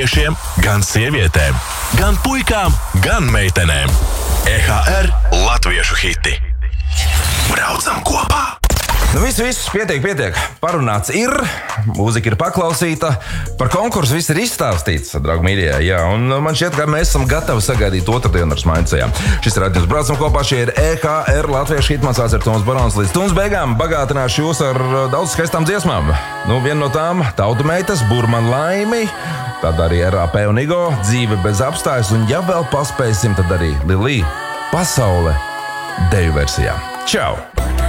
vīriešiem, gan sievietēm, gan puikām, gan meitenēm. EHR latviešu hiti. Braucam kopā! Viss, pietiek. Parunāts ir, mūzika ir paklausīta, par konkursu viss ir izstāstīts, draugi mīļie. Jā, un man šķiet, ka mēs esam gatavi sagaidīt otrdienu ar Smainicējām. Šis ir raidījums Braucam kopā, šie ir EHR latviešu hiti, mans vārds ir Toms Barons. Līdz stundas beigām bagātināšu jūs ar daudz skaistām dziesmām. Viena no tām - Tautu meitas, Burman Laimi, tad arī RAP un Igo, Dzīve bez apstājas, un ja vēl paspēsim, tad arī Lilī, Pasaule deju versijā. Čau!